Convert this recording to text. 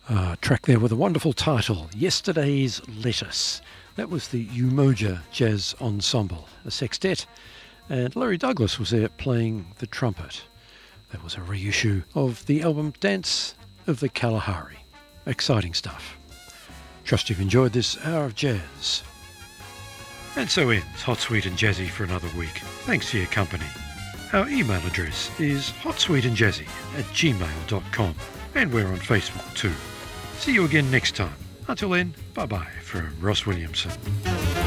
Track there with a wonderful title, Yesterday's Lettuce. That was the Umoja Jazz Ensemble, a sextet, and Larry Douglas was there playing the trumpet. That was a reissue of the album Dance of the Kalahari. Exciting stuff. Trust you've enjoyed this hour of jazz. And so ends Hot, Sweet and Jazzy for another week. Thanks for your company. Our email address is hotsweetandjazzy@gmail.com, and we're on Facebook too. See you again next time. Until then, bye-bye from Ross Williamson.